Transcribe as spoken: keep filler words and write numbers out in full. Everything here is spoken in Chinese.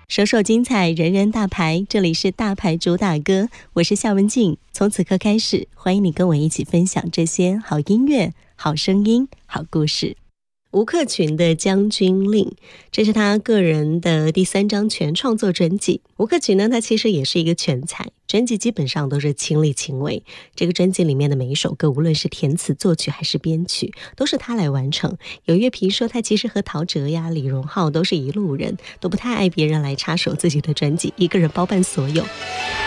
首首精彩，人人大牌，这里是大牌主打歌，我是夏文静。从此刻开始，欢迎你跟我一起分享这些好音乐、好声音、好故事。吴克群的《将军令》，这是他个人的第三张全创作专辑。吴克群呢，他其实也是一个全才，专辑基本上都是亲力亲为。这个专辑里面的每一首歌，无论是填词、作曲还是编曲，都是他来完成。有乐评说，他其实和陶喆呀、李荣浩都是一路人，都不太爱别人来插手自己的专辑，一个人包办所有。